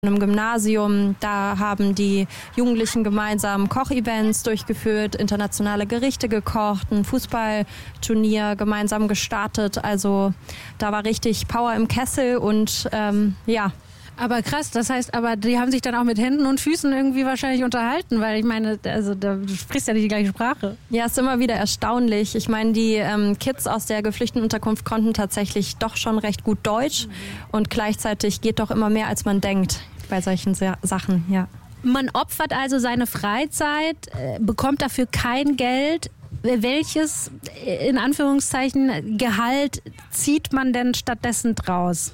Im Gymnasium, da haben die Jugendlichen gemeinsam Kochevents durchgeführt, internationale Gerichte gekocht, ein Fußballturnier gemeinsam gestartet. Also da war richtig Power im Kessel und ja. Aber krass, das heißt, aber die haben sich dann auch mit Händen und Füßen irgendwie wahrscheinlich unterhalten, weil ich meine, also du sprichst ja nicht die gleiche Sprache. Ja, ist immer wieder erstaunlich. Ich meine, die Kids aus der Geflüchtetenunterkunft konnten tatsächlich doch schon recht gut Deutsch und gleichzeitig geht doch immer mehr, als man denkt bei solchen Sachen, ja. Man opfert also seine Freizeit, bekommt dafür kein Geld. Welches, in Anführungszeichen, Gehalt zieht man denn stattdessen draus?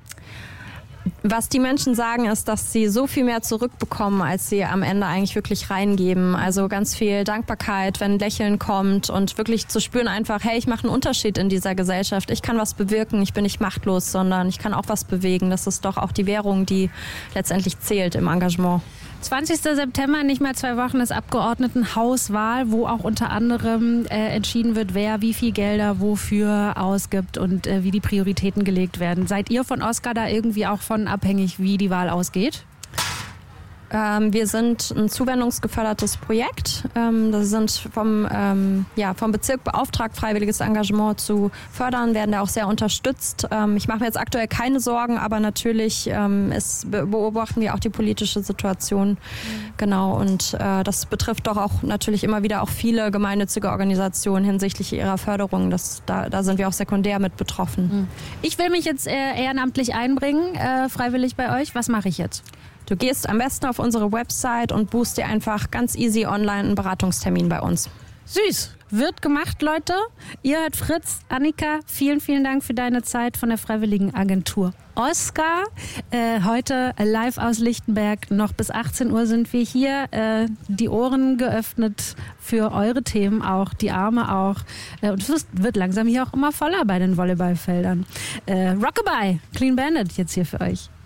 Was die Menschen sagen, ist, dass sie so viel mehr zurückbekommen, als sie am Ende eigentlich wirklich reingeben. Also ganz viel Dankbarkeit, wenn ein Lächeln kommt und wirklich zu spüren einfach, hey, ich mache einen Unterschied in dieser Gesellschaft. Ich kann was bewirken, ich bin nicht machtlos, sondern ich kann auch was bewegen. Das ist doch auch die Währung, die letztendlich zählt im Engagement. 20. September, nicht mal 2 Wochen, ist Abgeordnetenhauswahl, wo auch unter anderem entschieden wird, wer wie viel Gelder wofür ausgibt und wie die Prioritäten gelegt werden. Seid ihr von Oscar da irgendwie auch von abhängig, wie die Wahl ausgeht? Wir sind ein zuwendungsgefördertes Projekt. Das sind vom Bezirk beauftragt, freiwilliges Engagement zu fördern, werden da auch sehr unterstützt. Ich mache mir jetzt aktuell keine Sorgen, aber natürlich beobachten wir auch die politische Situation. Genau, und das betrifft doch auch natürlich immer wieder auch viele gemeinnützige Organisationen hinsichtlich ihrer Förderung. Da sind wir auch sekundär mit betroffen. Ich will mich jetzt ehrenamtlich einbringen, freiwillig bei euch. Was mache ich jetzt? Du gehst am besten auf unsere Website und buchst dir einfach ganz easy online einen Beratungstermin bei uns. Süß. Wird gemacht, Leute. Ihr hört Fritz. Annika, vielen, vielen Dank für deine Zeit von der Freiwilligen Agentur Oscar. Heute live aus Lichtenberg. Noch bis 18 Uhr sind wir hier. Die Ohren geöffnet für eure Themen auch, die Arme auch. Und es wird langsam hier auch immer voller bei den Volleyballfeldern. Rockabye, Clean Bandit jetzt hier für euch.